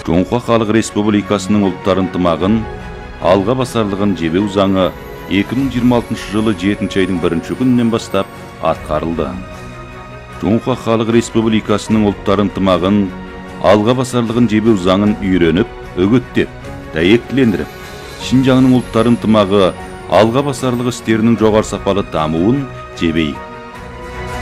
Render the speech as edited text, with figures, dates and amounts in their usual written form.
Жоңқа Халық Республикасының ұлттар ынтымағын алға басарлығын жебеу заңы 2026 жылы 7 айдың 1 күнінен бастап атқарылды. Жоңқа Халық Республикасының ұлттар ынтымағын алға басарлығын жебеу заңын үйреніп, үгіттеп, дәйектілендіріп, Шинжаңның ұлттар ынтымағы алға басарлық істерінің жоғары сапалы дамуын жебейік.